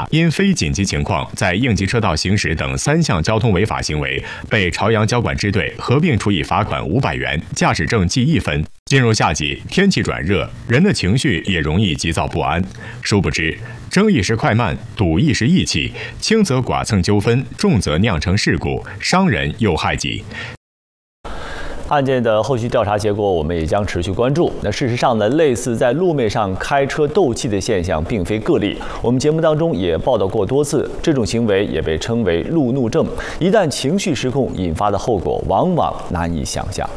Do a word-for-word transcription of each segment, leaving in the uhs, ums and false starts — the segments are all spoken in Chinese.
因非紧急情况在应急车道行驶等三项交通违法行为，被朝阳交管支队合并处以罚款五百元，驾驶证记一分。进入夏季，天气转热，人的情绪也容易急躁不安。殊不知，争一时快慢，赌一时义气，轻则剐蹭纠纷，重则酿成事故，伤人又害己。 案件的后续调查结果，我们也将持续关注。那事实上呢，类似在路面上开车斗气的现象并非个例。我们节目当中也报道过多次，这种行为也被称为路怒症。一旦情绪失控，引发的后果往往难以想象。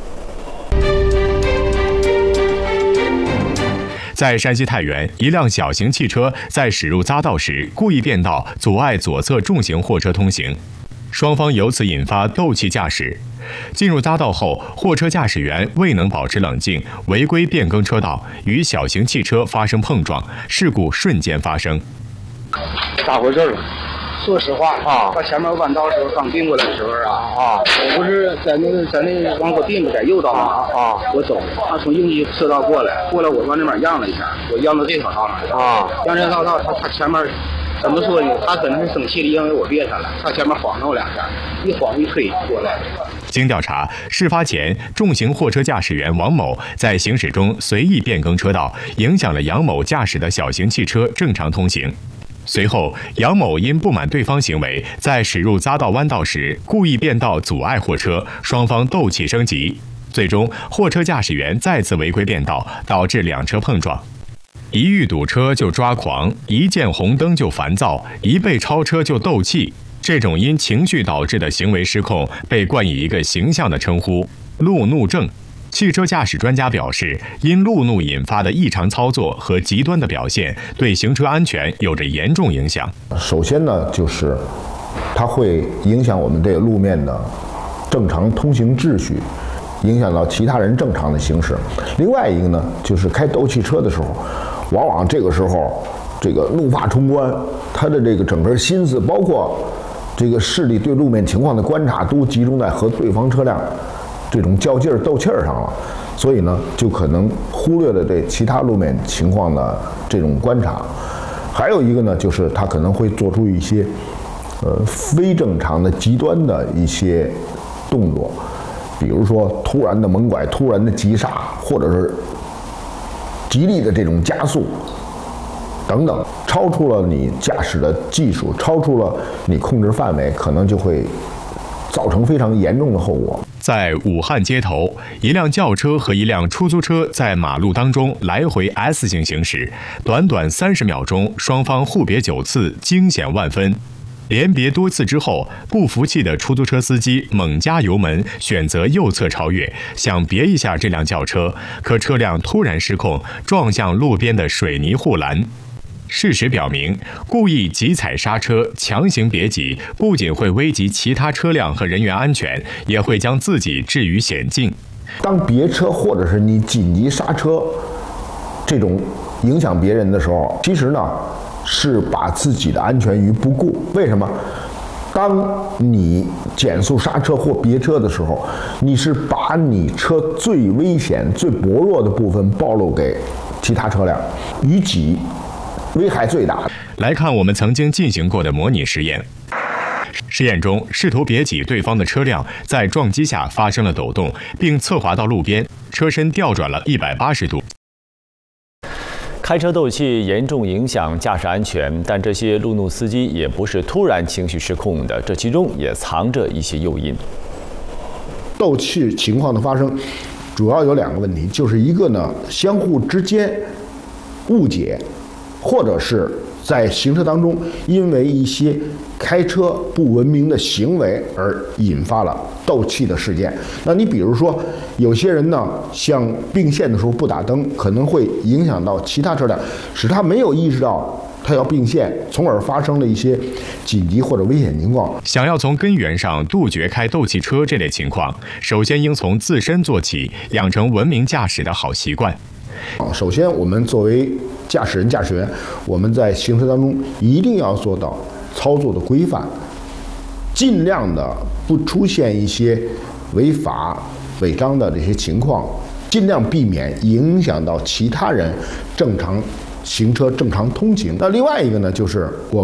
在山西太原，一辆小型汽车在驶入匝道时故意变道，阻碍左侧重型货车通行。双方由此引发斗气驾驶。进入匝道后，货车驾驶员未能保持冷静，违规变更车道，与小型汽车发生碰撞，事故瞬间发生。 咋回事？说实话啊，他前面弯道时候刚并过来的时候啊啊，我不是在那个在那个往我并在右道嘛啊，我走，他从应急车道过来，过来我往那边让了一下，我让到这条道上来啊，让这条道他他前面。怎么说呢？他可能是生气的，因为我别他了，他前面晃了我两下，一晃一推过来。 经调查，事发前，重型货车驾驶员王某在行驶中随意变更车道，影响了杨某驾驶的小型汽车正常通行。随后，杨某因不满对方行为，在驶入匝道弯道时故意变道阻碍货车，双方斗气升级。最终，货车驾驶员再次违规变道，导致两车碰撞。一遇堵车就抓狂，一见红灯就烦躁，一被超车就斗气。这种因情绪导致的行为失控，被冠以一个形象的称呼——路怒症。汽车驾驶专家表示，因路怒引发的异常操作和极端的表现，对行车安全有着严重影响。 首先呢，就是它会影响我们这个路面的正常通行秩序，影响到其他人正常的行驶。另外一个呢，就是开斗气车的时候，往往这个时候，这个怒发冲冠，他的这个整个心思，包括这个视力对路面情况的观察，都集中在和对方车辆这种较劲儿、斗气儿上了，所以呢，就可能忽略了对其他路面情况的这种观察。还有一个呢，就是他可能会做出一些呃非正常的、极端的一些动作，比如说突然的猛拐、突然的急刹，或者是极力的这种加速等等，超出了你驾驶的技术，超出了你控制范围，可能就会造成非常严重的后果。 在武汉街头，一辆轿车和一辆出租车在马路当中来回 S 型行驶，短短三十秒钟，双方互别九次，惊险万分。连别多次之后，不服气的出租车司机猛加油门，选择右侧超越，想别一下这辆轿车，可车辆突然失控，撞向路边的水泥护栏。事实表明，故意急踩刹车、强行别挤，不仅会危及其他车辆和人员安全，也会将自己置于险境。 当别车或者是你紧急刹车这种影响别人的时候，其实呢是把自己的安全于不顾。为什么？当你减速刹车或别车的时候，你是把你车最危险、最薄弱的部分暴露给其他车辆，于己危害最大。 来看我们曾经进行过的模拟实验。实验中，试图别挤对方的车辆在撞击下发生了抖动，并侧滑到路边，车身调转了一百八十度。 开车斗气严重影响驾驶安全，但这些路怒司机也不是突然情绪失控的，这其中也藏着一些诱因。 斗气情况的发生，主要有两个问题，就是一个呢，相互之间误解，或者是在行车当中因为一些开车不文明的行为而引发了斗气的事件。那你比如说，有些人呢，像并线的时候不打灯，可能会影响到其他车辆，使他没有意识到他要并线，从而发生了一些紧急或者危险情况。 想要从根源上杜绝开斗气车这类情况，首先应从自身做起，养成文明驾驶的好习惯。 首先，我们作为驾驶人、驾驶员，我们在行车当中一定要做到操作的规范，尽量的不出现一些违法、违章的这些情况，尽量避免影响到其他人正常行车、正常通行。那另外一个呢，就是我